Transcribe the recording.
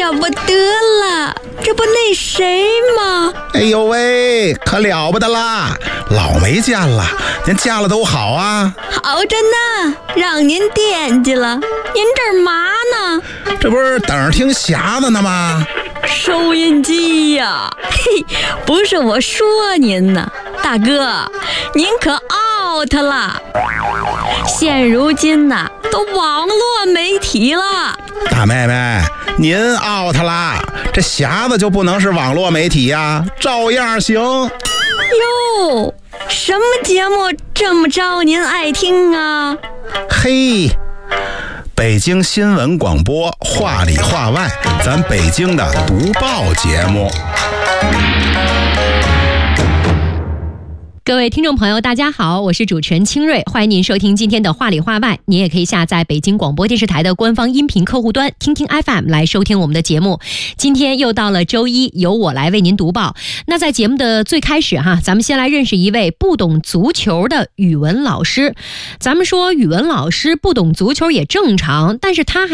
了不得了，这不那谁吗？ 哎呦喂，可了不得啦，老没见了，您见了都好啊。 好着呢，让您惦记了。您这儿嘛呢？ 这不是等着听匣子呢吗？ 收音机呀，嘿，不是我说您呢，大哥，您可 out 了。现如今呐，都网络媒体了。 大妹妹，您 out 了，这匣子就不能是网络媒体呀，照样行。 哟，什么节目这么招您爱听啊？ 嘿，北京新闻广播话里话外，咱北京的读报节目。 各位听众朋友大家好，我是主持人清瑞，欢迎您收听今天的话里话外。您也可以下载北京广播电视台的官方音频客户端听听 FM 来收听我们的节目。今天又到了周一，由我来为您读报。那在节目的最开始咱们先来认识一位不懂足球的语文老师。咱们说语文老师不懂足球也正常，但是他还